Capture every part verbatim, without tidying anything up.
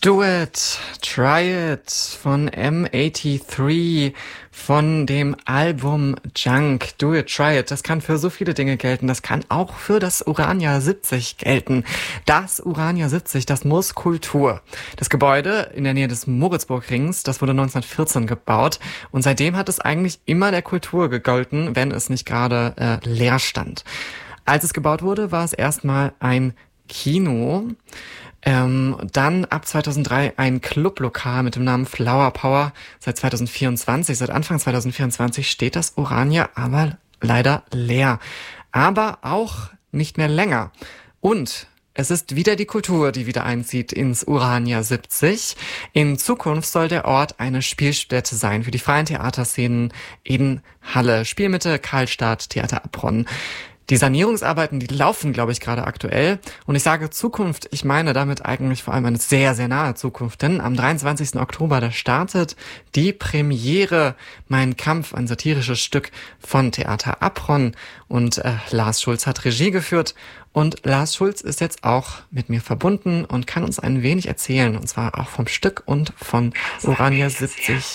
Do It, Try It von M dreiundachtzig von dem Album Junk. Do It, Try It. Das kann für so viele Dinge gelten. Das kann auch für das Urania siebzig gelten. Das Urania siebzig, das muss Kultur. Das Gebäude in der Nähe des Moritzburg-Rings, das wurde neunzehnhundertvierzehn gebaut. Und seitdem hat es eigentlich immer der Kultur gegolten, wenn es nicht gerade äh, leer stand. Als es gebaut wurde, war es erstmal ein Kino. Ähm, dann ab zweitausenddrei ein Clublokal mit dem Namen Flower Power. Seit zweitausendvierundzwanzig, seit Anfang zweitausendvierundzwanzig steht das Urania aber leider leer. Aber auch nicht mehr länger. Und es ist wieder die Kultur, die wieder einzieht ins Urania siebzig. In Zukunft soll der Ort eine Spielstätte sein für die freien Theaterszenen in Halle. Spielmitte, Karlstadt, Theater Abronn. Die Sanierungsarbeiten, die laufen, glaube ich, gerade aktuell. Und ich sage Zukunft, ich meine damit eigentlich vor allem eine sehr, sehr nahe Zukunft. Denn am dreiundzwanzigsten Oktober, da startet die Premiere Mein Kampf, ein satirisches Stück von Theater Abronn. Und äh, Lars Schulz hat Regie geführt. Und Lars Schulz ist jetzt auch mit mir verbunden und kann uns ein wenig erzählen. Und zwar auch vom Stück und von Urania siebzig.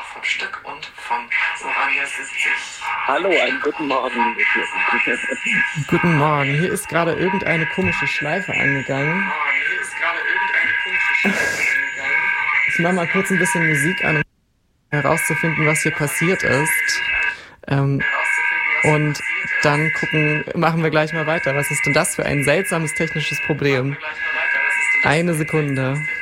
Hallo, einen guten Morgen. Guten Morgen. Hier ist gerade irgendeine komische Schleife angegangen. Ich mache mal kurz ein bisschen Musik an, um herauszufinden, was hier passiert ist. Ähm, und dann gucken, machen wir gleich mal weiter. Was ist denn das für ein seltsames technisches Problem? Eine Sekunde.